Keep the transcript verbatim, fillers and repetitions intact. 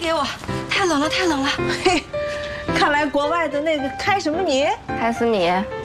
给我，太冷了，太冷了。 嘿，看来国外的那个开什么米？ 开司米